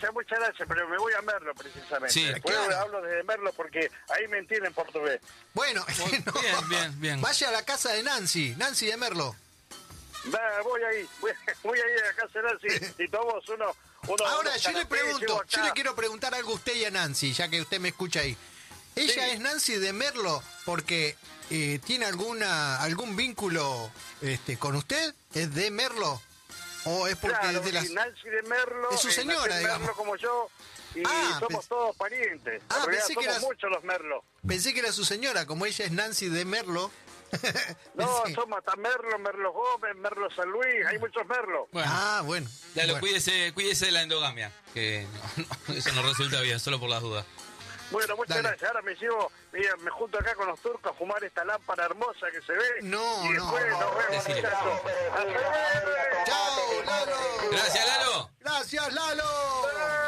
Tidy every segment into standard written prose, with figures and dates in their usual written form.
muchas gracias, pero me voy a Merlo precisamente. Sí, Después claro. hablo desde Merlo porque ahí me entienden portugués. Bueno, no. Bien. Vaya a la casa de Nancy de Merlo. Voy ahí a casa de Nancy y tomamos unos Ahora, yo le canapés, llego pregunto, acá. yo le quiero preguntar algo a usted y a Nancy, ya que usted me escucha ahí. ¿Ella Sí. es Nancy de Merlo porque tiene algún vínculo con usted? ¿Es de Merlo? ¿O es porque Claro, es de las... y Nancy de Merlo, Es su señora, nació en digamos. Merlo como yo, y somos todos parientes. Ah, En realidad pensé que somos eras- muchos los Merlos. Pensé que era su señora, como ella es Nancy de Merlo. No, Pensé- somos hasta Merlo Gómez, Merlo San Luis, hay muchos Merlos. Bueno. bueno. Lalo, Bueno. cuídese de la endogamia, que eso no resulta bien, solo por las dudas. Bueno, muchas Dale. gracias. Ahora me junto acá con los turcos a fumar esta lámpara hermosa que se ve. No, y después no. nos vemos, Decile. muchachos. ¡Hasta luego! ¡Chao, Lalo! Gracias, Lalo. ¡Gracias, Lalo!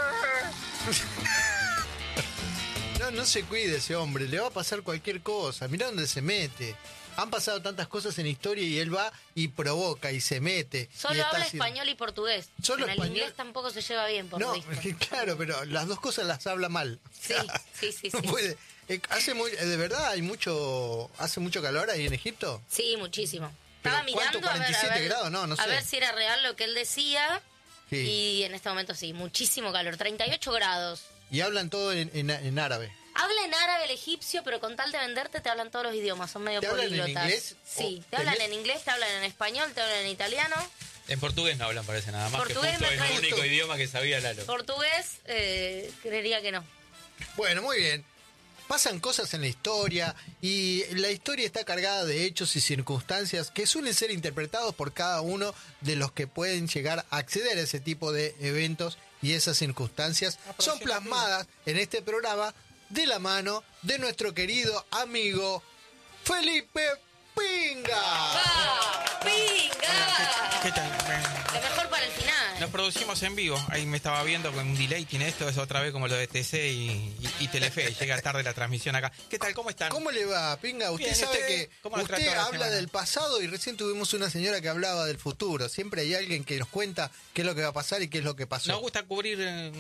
No se cuide ese hombre, le va a pasar cualquier cosa. Mirá dónde se mete. Han pasado tantas cosas en la historia y él va y provoca y se mete. y Solo está habla haciendo- español y portugués. Solo en el español. inglés tampoco se lleva bien, por lo No, visto. claro, pero las dos cosas las habla mal. Sí. No puede. De verdad hace mucho calor ahí en Egipto. Sí, muchísimo. ¿Pero Estaba cuánto? mirando a ver, 47 grados, no a sé. ver si era real lo que él decía. Sí. Y en este momento sí, muchísimo calor, 38 grados. Y hablan todo en árabe. Habla en árabe el egipcio, pero con tal de venderte te hablan todos los idiomas, son medio ¿Te hablan en políglotas. inglés? Sí, ¿O te hablan tenés? en inglés, te hablan en español, te hablan en italiano. En portugués no hablan, parece nada más, Portugués que justo me es el trae- único idioma que sabía Lalo. Portugués, creería que no. Bueno, muy bien. Pasan cosas en la historia y la historia está cargada de hechos y circunstancias que suelen ser interpretados por cada uno de los que pueden llegar a acceder a ese tipo de eventos, y esas circunstancias son plasmadas en este programa de la mano de nuestro querido amigo Felipe Pinga. ¡Ah! ¡Pinga! ¿Qué tal? Lo mejor para el final. Nos producimos en vivo. Ahí me estaba viendo con un delay. Tiene esto, es otra vez como lo de TC y Telefe. Llega tarde la transmisión acá. ¿Qué tal? ¿Cómo están? ¿Cómo le va, Pinga? Usted Bien, sabe ¿usted que cómo lo usted trató la habla semana? del pasado y recién tuvimos una señora que hablaba del futuro. Siempre hay alguien que nos cuenta qué es lo que va a pasar y qué es lo que pasó. Nos gusta cubrir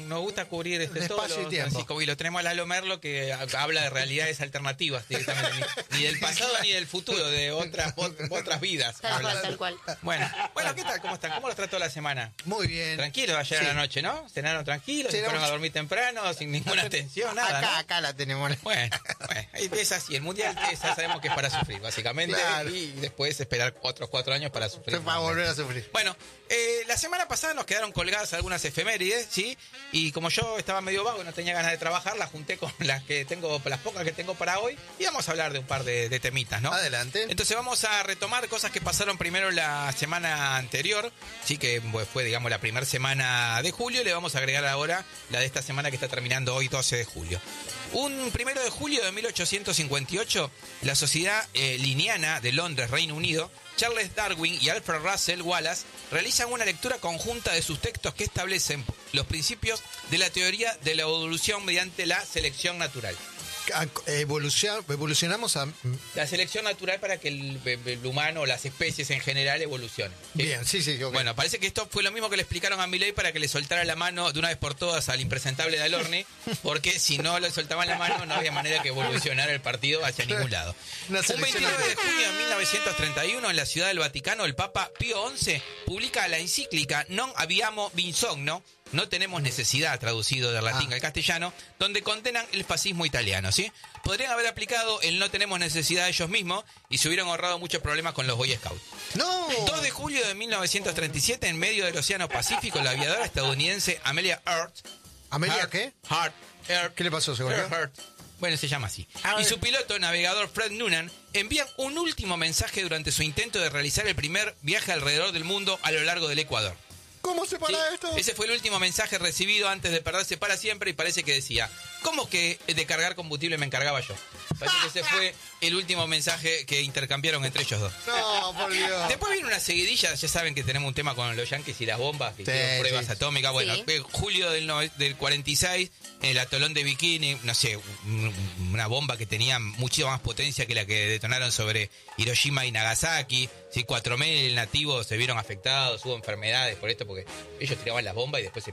De todo espacio y lo tiempo. Francisco, y lo tenemos a Lalo Merlo, que habla de realidades alternativas directamente, ni del pasado ni del futuro, de otras vidas. Tal cual, habla. tal cual. Bueno, ¿qué tal? ¿Cómo están? ¿Cómo los trató la semana? Muy bien. Tranquilo ayer Sí. a la noche, ¿no? Cenaron tranquilos, se Cenamos- fueron a dormir temprano, sin ninguna tensión, nada, ¿no? Acá la tenemos. Bueno, es así, el mundial ya sabemos que es para sufrir, básicamente, Claro. y después esperar otros 4 años para sufrir. Va a volver a sufrir. Bueno, la semana pasada nos quedaron colgadas algunas efemérides, ¿sí? Y como yo estaba medio vago y no tenía ganas de trabajar, las junté con las pocas que tengo para hoy, y vamos a hablar de un par de temitas, ¿no? Adelante. Entonces vamos a retomar cosas que pasaron primero la semana anterior, sí, que fue, digamos, la primera semana de julio, y le vamos a agregar ahora la de esta semana que está terminando hoy, 12 de julio. Un 1 de julio de 1858, la Sociedad Linneana de Londres, Reino Unido, Charles Darwin y Alfred Russel Wallace realizan una lectura conjunta de sus textos que establecen los principios de la teoría de la evolución mediante la selección natural. Evolucionamos a... La selección natural para que el humano o las especies en general evolucionen. ¿Sí? Bien, sí, ok. Bueno, parece que esto fue lo mismo que le explicaron a Milei para que le soltara la mano de una vez por todas al impresentable de Alorni, porque si no le soltaban la mano no había manera que evolucionara el partido hacia ningún lado. Una Un selección 29 de junio de 1931, en la Ciudad del Vaticano, el Papa Pío XI publica la encíclica Non abbiamo bisogno, no tenemos necesidad, traducido del latín al castellano, donde condenan el fascismo italiano, ¿sí? Podrían haber aplicado el no tenemos necesidad ellos mismos y se hubieran ahorrado muchos problemas con los Boy Scouts. ¡No! 2 de julio de 1937, en medio del Océano Pacífico, la aviadora estadounidense Amelia Earhart. ¿Amelia qué? Earhart. ¿Qué le pasó, seguro? Earhart. Bueno, se llama así. Y su piloto, navegador Fred Noonan, envían un último mensaje durante su intento de realizar el primer viaje alrededor del mundo a lo largo del Ecuador. ¿Cómo se para ¿Sí? esto? Ese fue el último mensaje recibido antes de perderse para siempre, y parece que decía: ¿cómo que de cargar combustible me encargaba yo? Parece que ese fue el último mensaje que intercambiaron entre ellos dos. No, por Dios. Después viene una seguidilla, ya saben que tenemos un tema con los yanquis y las bombas, que hicieron pruebas atómicas. Bueno, Sí. julio del 46, en el atolón de Bikini, no sé, una bomba que tenía muchísima más potencia que la que detonaron sobre Hiroshima y Nagasaki. Sí, 4.000 nativos se vieron afectados, hubo enfermedades por esto, porque ellos tiraban las bombas y después se